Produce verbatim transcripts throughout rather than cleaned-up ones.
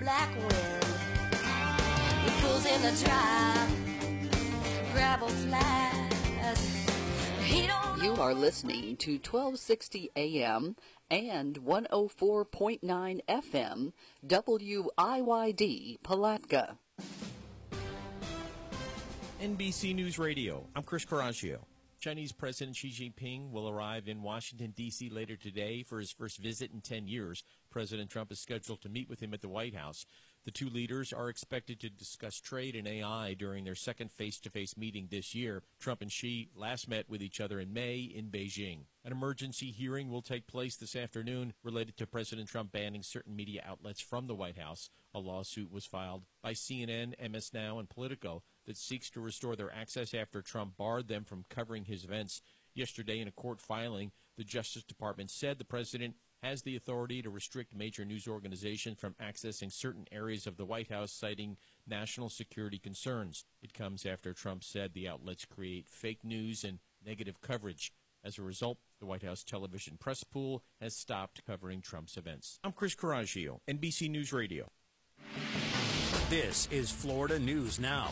black wind. It pulls in the dry gravel flies. He don't You are listening to twelve sixty A M and one oh four point nine F M W I Y D Palatka. N B C News Radio. I'm Chris Coraggio. Chinese President Xi Jinping will arrive in Washington, D C later today for his first visit in ten years. President Trump is scheduled to meet with him at the White House. The two leaders are expected to discuss trade and A I during their second face-to-face meeting this year. Trump and Xi last met with each other in May in Beijing. An emergency hearing will take place this afternoon related to President Trump banning certain media outlets from the White House. A lawsuit was filed by C N N, M S Now, and Politico that seeks to restore their access after Trump barred them from covering his events. Yesterday, in a court filing, the Justice Department said the president has the authority to restrict major news organizations from accessing certain areas of the White House, citing national security concerns. It comes after Trump said the outlets create fake news and negative coverage. As a result, the White House television press pool has stopped covering Trump's events. I'm Chris Coraggio, N B C News Radio. This is Florida News Now.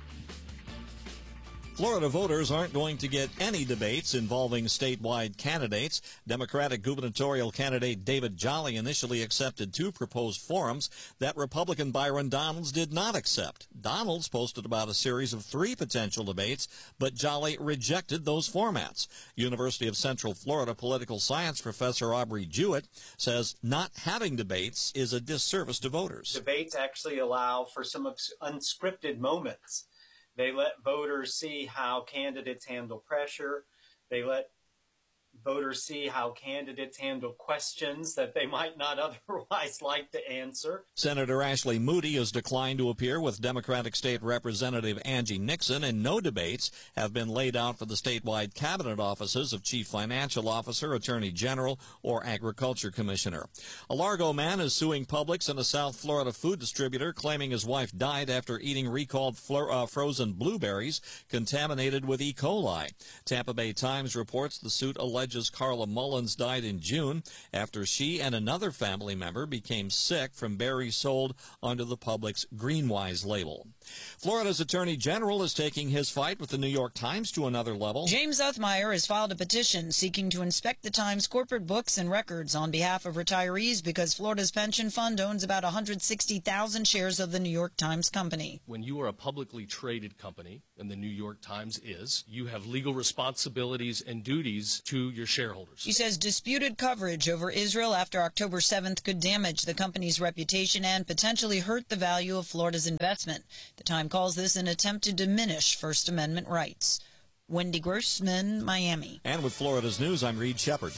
Florida voters aren't going to get any debates involving statewide candidates. Democratic gubernatorial candidate David Jolly initially accepted two proposed forums that Republican Byron Donalds did not accept. Donalds posted about a series of three potential debates, but Jolly rejected those formats. University of Central Florida political science professor Aubrey Jewett says not having debates is a disservice to voters. Debates actually allow for some unscripted moments. They let voters see how candidates handle pressure. They let voters see how candidates handle questions that they might not otherwise like to answer. Senator Ashley Moody has declined to appear with Democratic State Representative Angie Nixon, and no debates have been laid out for the statewide cabinet offices of Chief Financial Officer, Attorney General, or Agriculture Commissioner. A Largo man is suing Publix and a South Florida food distributor, claiming his wife died after eating recalled flo- uh, frozen blueberries contaminated with E. coli. Tampa Bay Times reports the suit alleges Carla Mullins died in June after she and another family member became sick from berries sold under the Publix Greenwise label. Florida's Attorney General is taking his fight with the New York Times to another level. James Uthmeyer has filed a petition seeking to inspect the Times' corporate books and records on behalf of retirees because Florida's pension fund owns about one hundred sixty thousand shares of the New York Times Company. When you are a publicly traded company, and the New York Times is, you have legal responsibilities and duties to your shareholders. He says disputed coverage over Israel after October seventh could damage the company's reputation and potentially hurt the value of Florida's investment. The Times calls this an attempt to diminish First Amendment rights. Wendy Grossman, Miami. And with Florida's News, I'm Reed Shepard.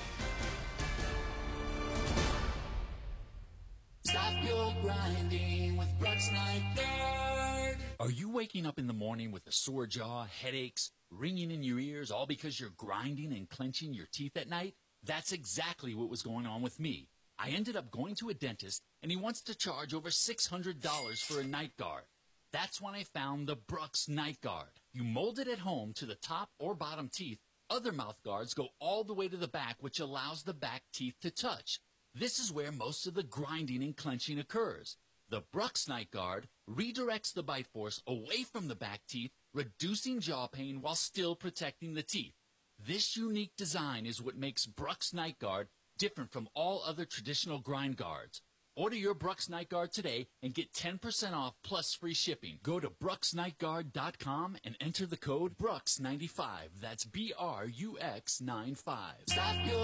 Stop your grinding with Brooks Night Guard. Are you waking up in the morning with a sore jaw, headaches, ringing in your ears, all because you're grinding and clenching your teeth at night? That's exactly what was going on with me. I ended up going to a dentist, and he wants to charge over six hundred dollars for a night guard. That's when I found the Brooks Night Guard. You mold it at home to the top or bottom teeth. Other mouth guards go all the way to the back, which allows the back teeth to touch. This is where most of the grinding and clenching occurs. The Brooks Night Guard redirects the bite force away from the back teeth, reducing jaw pain while still protecting the teeth. This unique design is what makes Brooks Night Guard different from all other traditional grind guards. Order your Brooks Night Guard today and get ten percent off plus free shipping. Go to brooks night guard dot com and enter the code Brooks ninety-five. That's B R U X ninety-five. Stop your